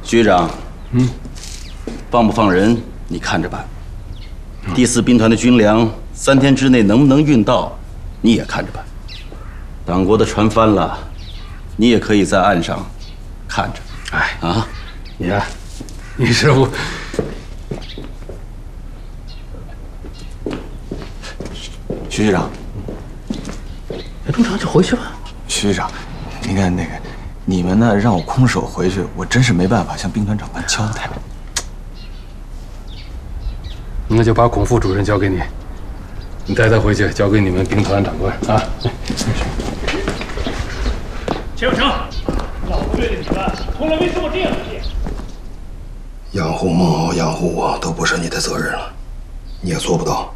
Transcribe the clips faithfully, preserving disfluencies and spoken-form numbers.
徐局长， 嗯， 放不放人你看着办。第四兵团的军粮三天之内能不能运到，你也看着办。党国的船翻了，你也可以在岸上看着。 哎啊， 你呀，你是我。 徐局长， 那中长就回去吧。 徐局长，你看那个，你们呢让我空手回去，我真是没办法向兵团长官交代。 那就把孔副主任交给你，你带他回去，交给你们兵团长官啊。 钱有成，老队的你们从来没受过这样的气。 养护孟敖、养护我都不是你的责任了，你也做不到。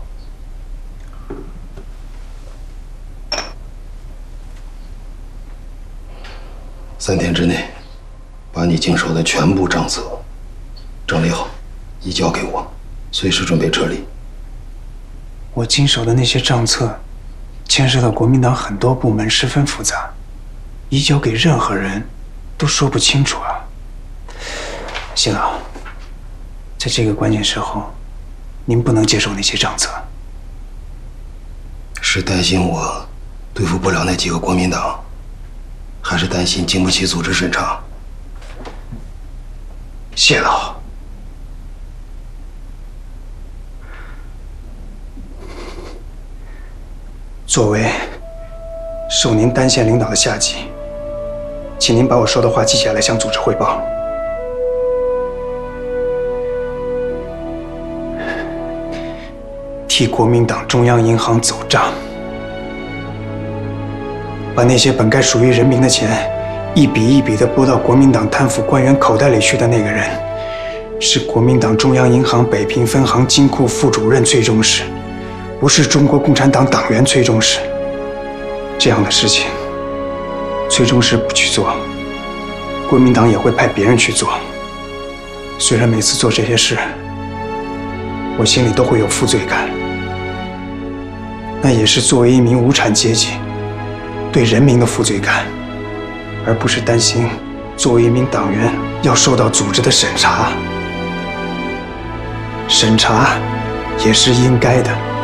三天之内，把你经手的全部账册整理好，移交给我，随时准备撤离。 我经手的那些账册，牵涉到国民党很多部门，十分复杂，移交给任何人，都说不清楚啊。谢老，在这个关键时候，您不能接手那些账册。 是担心我对付不了那几个国民党，还是担心经不起组织审查？谢老， 作为受您单线领导的下级，请您把我说的话记下来，向组织汇报。替国民党中央银行走账，把那些本该属于人民的钱，一笔一笔地拨到国民党贪腐官员口袋里去的那个人，是国民党中央银行北平分行金库副主任崔中士，不是中国共产党党员崔中士。这样的事情，崔中士不去做，国民党也会派别人去做。虽然每次做这些事，我心里都会有负罪感，那也是作为一名无产阶级对人民的负罪感，而不是担心作为一名党员要受到组织的审查。审查也是应该的。